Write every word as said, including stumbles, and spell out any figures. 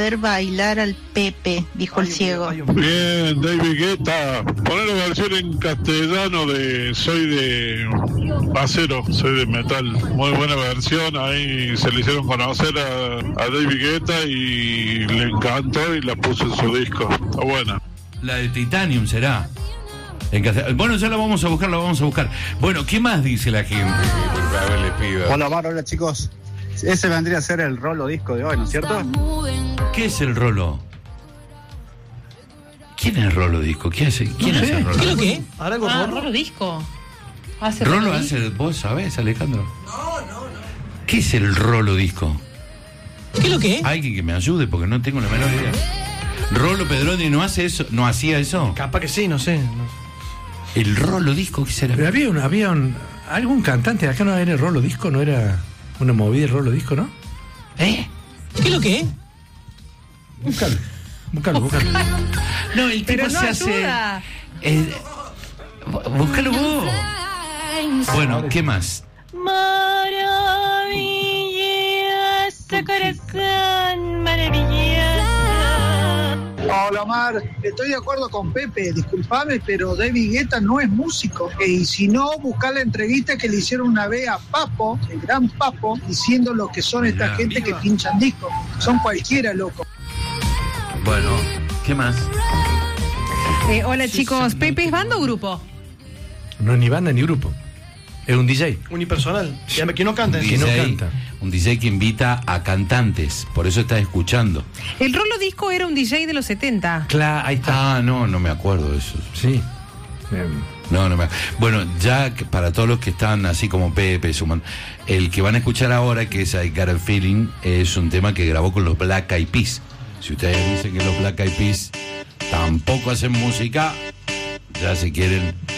Poder bailar al Pepe, dijo el ciego. Bien, David Guetta. Poner la versión en castellano de Soy de Acero, Soy de Metal. Muy buena versión. Ahí se le hicieron conocer a, a David Guetta y le encantó y la puso en su disco. Está buena. La de Titanium será. En castell... Bueno, ya la vamos a buscar, la vamos a buscar. Bueno, ¿qué más dice la gente? A ver, les pido. Hola, Mar, hola, chicos. Ese vendría a ser el rolo disco de hoy, ¿no es cierto? ¿Qué es el rolo? ¿Quién es el rolo disco? ¿Quién es el, ¿quién no es sé. el rolo? ¿Qué es lo que? Ahora con Ah, rolo. rolo disco. ¿Hace Rolo rolo hace, vos sabés, Alejandro. No, no, no. ¿Qué es el rolo disco? ¿Qué es lo que? Alguien que me ayude porque no tengo la menor idea. Rolo Pedroni no hace eso, no hacía eso. Capaz que sí, no sé. No. El rolo disco, ¿qué será? Pero había un, había un, algún cantante acá, no era el rolo disco, no era una movida el rolo disco, ¿no? ¿Eh? ¿Qué es lo que? Búscalo, búscalo, búscalo. No, el tipo Pero no se hace. ayuda. Eh, búscalo vos. Bueno, ¿qué más? Maravilloso corazón, maravilloso. Hola, Omar. Estoy de acuerdo con Pepe, disculpame, pero David Guetta no es músico. Y si no, buscar la entrevista que le hicieron una vez a Papo, el gran Papo, diciendo lo que son esta Mirá, gente viva. que pinchan discos. Son cualquiera, loco. Bueno, ¿qué más? Eh, hola chicos, ¿Pepe es banda o grupo? No es ni banda ni grupo. Es un D J. Unipersonal. Que, que no canta. Un que no D J, canta. un D J que invita a cantantes, por eso estás escuchando. El rolo disco era un D J de los setenta. Claro, ahí está. Ah, no, no me acuerdo de eso. Sí. Eh, No, no me Bueno, ya que para todos los que están así como Pepe, Suman, el que van a escuchar ahora, que es I Got a Feeling, es un tema que grabó con los Black Eyed Peas. Si ustedes dicen que los Black Eyed Peas tampoco hacen música, ya si quieren